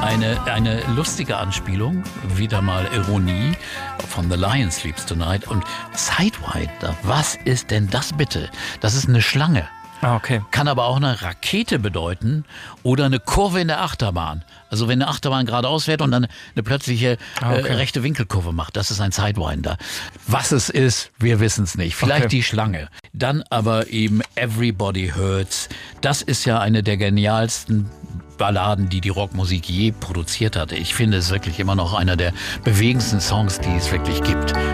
Eine lustige Anspielung, wieder mal Ironie von The Lion Sleeps Tonight. Und Sidewinder, was ist denn das bitte? Das ist eine Schlange. Ah, okay. Kann aber auch eine Rakete bedeuten oder eine Kurve in der Achterbahn. Also wenn eine Achterbahn geradeaus fährt und dann eine plötzliche rechte Winkelkurve macht, das ist ein Sidewinder. Was es ist, wir wissen es nicht. Vielleicht die Schlange. Dann aber eben Everybody Hurts. Das ist ja eine der genialsten Balladen, die Rockmusik je produziert hatte. Ich finde es wirklich immer noch einer der bewegendsten Songs, die es wirklich gibt.